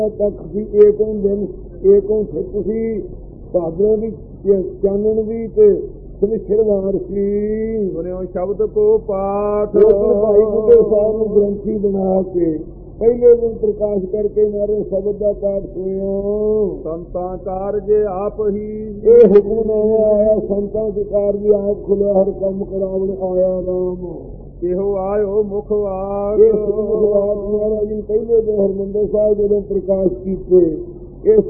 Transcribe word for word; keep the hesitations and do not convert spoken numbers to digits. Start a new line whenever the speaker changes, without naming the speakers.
ਤੱਕ ਸੀ ਏਕੋਂ ਦਿਨ ਏਕੋਂ ਠਿੱਕ ਸੀ ਭਾਦਰੋਂ ਦੀ ਚਾਨਣ ਦੀ ਤੇ ਸ਼ਨਿਚਰਵਾਰ ਸੀ।
ਸੁਣਿਓ ਸ਼ਬਦ ਕੋ ਪਾਠ
ਭਾਈ ਬੁੱਢੇ ਸਾਹਿਬ ਨੂੰ ਗ੍ਰੰਥੀ ਬਣਾ ਕੇ ਪਹਿਲੇ ਦਿਨ ਪ੍ਰਕਾਸ਼ ਕਰਕੇ ਮਾਰੇ ਸ਼ਬਦ ਦਾ ਪਾਠ ਸੁਣਿਓ।
ਸੰਤਾਂ ਕਾਰਜ ਆਪ ਹੀ
ਇਹ ਹੁਕਮਨਾਮਾ ਆਇਆ ਸੰਤਾਂ ਦੇ ਕਾਰਜ ਆਪ ਖੁੱਲਿਆ ਹਰ ਕੰਮ ਕਰਾਵਣ ਆਇਆ ਰਾਮ।
ਇਹੋ ਆਇਓ ਮੁਖ ਵਾਕ
ਇਹ ਮੁਖ ਵਾਕ ਮਹਾਰਾਜ ਜੀ ਪਹਿਲੇ ਦਿਨ ਹਰਿਮੰਦਰ ਸਾਹਿਬ ਜਦੋਂ ਪ੍ਰਕਾਸ਼ ਕੀਤੇ ਇਹ